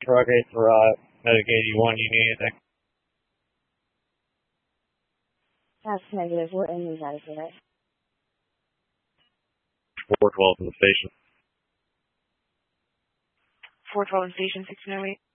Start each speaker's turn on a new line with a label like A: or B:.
A: truck 8 for Medic 81. You need anything?
B: That's negative. We're in these guys, right?
A: 412 in the station.
C: 412 in station, 1608.